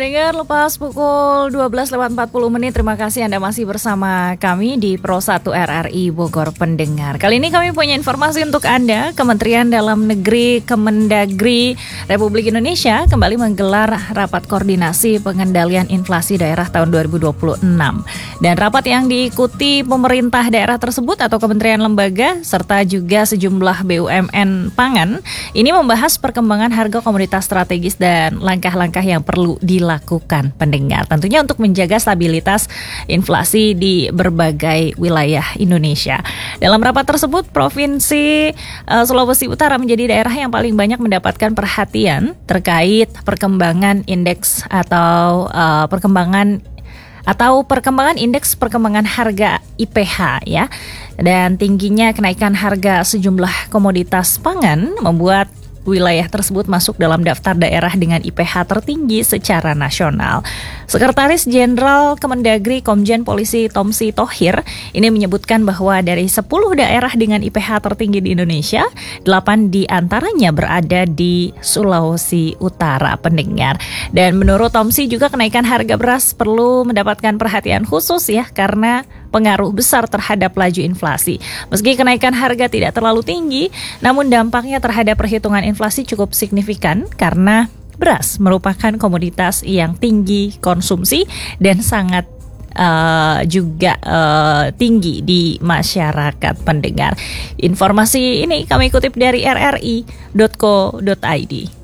Pendengar, lepas pukul 12:40, terima kasih Anda masih bersama kami di Pro 1 RRI Bogor Pendengar. Kali ini kami punya informasi untuk Anda. Kementerian Dalam Negeri Kemendagri Republik Indonesia kembali menggelar rapat koordinasi pengendalian inflasi daerah tahun 2026. Dan rapat yang diikuti pemerintah daerah tersebut atau kementerian lembaga serta juga sejumlah BUMN pangan ini membahas perkembangan harga komoditas strategis dan langkah-langkah yang perlu dilakukan pendengar. Tentunya untuk menjaga stabilitas inflasi di berbagai wilayah Indonesia. Dalam rapat tersebut, Provinsi Sulawesi Utara menjadi daerah yang paling banyak mendapatkan perhatian terkait perkembangan indeks atau perkembangan indeks perkembangan harga IPH ya. Dan tingginya kenaikan harga sejumlah komoditas pangan membuat wilayah tersebut masuk dalam daftar daerah dengan IPH tertinggi secara nasional. Sekretaris Jenderal Kemendagri Komjen Polisi Tomsi Thohir ini menyebutkan bahwa dari 10 daerah dengan IPH tertinggi di Indonesia, 8 diantaranya berada di Sulawesi Utara pendengar. Dan menurut Tomsi juga kenaikan harga beras perlu mendapatkan perhatian khusus ya karena pengaruh besar terhadap laju inflasi. Meski kenaikan harga tidak terlalu tinggi, namun dampaknya terhadap perhitungan inflasi cukup signifikan karena beras merupakan komoditas yang tinggi konsumsi dan sangat juga tinggi di masyarakat pendengar. Informasi ini kami kutip dari rri.co.id.